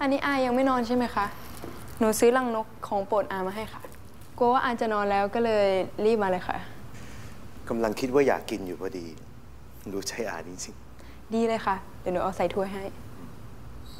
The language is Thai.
อันนี้อายังไม่นอนใช่ไหมคะหนูซื้อรังนกของโปรดอามาให้ค่ะกลัวว่าอาจะนอนแล้วก็เลยรีบมาเลยค่ะกำลังคิดว่าอยากกินอยู่พอดีรู้ใจอาจริงดีเลยค่ะเดี๋ยวหนูเอาใส่ถ้วยให้